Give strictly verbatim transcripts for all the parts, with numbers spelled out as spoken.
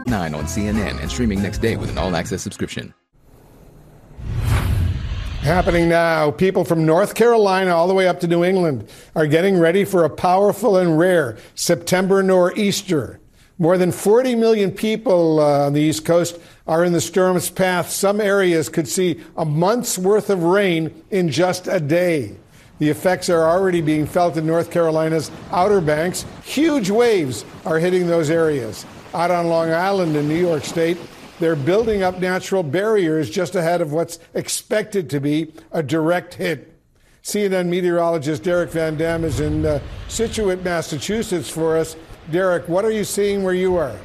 nine on C N N and streaming next day with an all-access subscription. Happening now, people from North Carolina all the way up to New England are getting ready for a powerful and rare September nor'easter. More than forty million people uh, on the East Coast are in the storm's path. Some areas could see a month's worth of rain in just a day. The effects are already being felt in North Carolina's Outer Banks. Huge waves are hitting those areas. Out on Long Island in New York State, they're building up natural barriers just ahead of what's expected to be a direct hit. C N N meteorologist Derek Van Dam is in uh, Scituate, Massachusetts for us. Derek, what are you seeing where you are?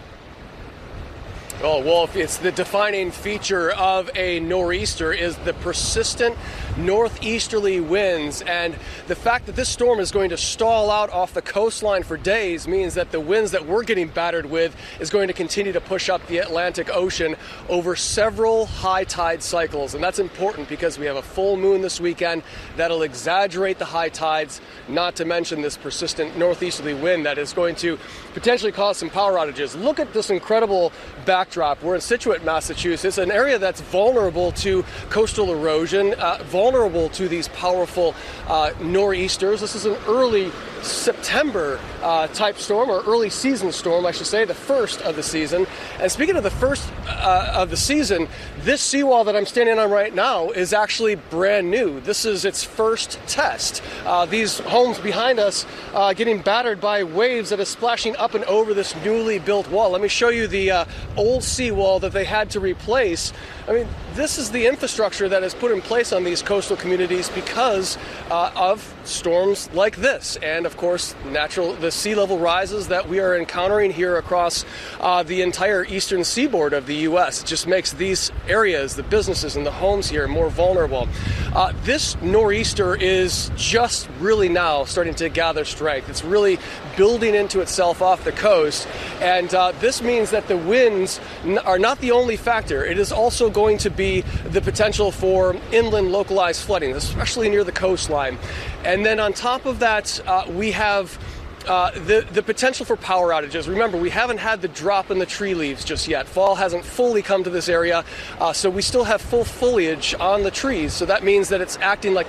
Oh, Wolf, it's the defining feature of a nor'easter is the persistent northeasterly winds. And the fact that this storm is going to stall out off the coastline for days means that the winds that we're getting battered with is going to continue to push up the Atlantic Ocean over several high tide cycles. And that's important because we have a full moon this weekend that'll exaggerate the high tides, not to mention this persistent northeasterly wind that is going to potentially cause some power outages. Look at this incredible backdrop. We're in Scituate, Massachusetts, an area that's vulnerable to coastal erosion, uh, vulnerable to these powerful uh, nor'easters. This is an early September uh, type storm, or early season storm, I should say, the first of the season. And speaking of the first uh, of the season, this seawall that I'm standing on right now is actually brand new. This is its first test. Uh, these homes behind us uh, getting battered by waves that are splashing up and over this newly built wall. Let me show you the uh, old seawall that they had to replace. I mean, this is the infrastructure that is put in place on these coastal communities because uh, of storms like this. And of course, natural the sea level rises that we are encountering here across uh, the entire eastern seaboard of the U S. It just makes these areas, the businesses and the homes here, more vulnerable. Uh, this nor'easter is just really now starting to gather strength. It's really building into itself off the coast. And uh, this means that the winds n- are not the only factor. It is also going to be the potential for inland localized flooding, especially near the coastline. And then on top of that, uh, we have Uh, the, the potential for power outages. Remember, we haven't had the drop in the tree leaves just yet. Fall hasn't fully come to this area, uh, so we still have full foliage on the trees. So that means that it's acting like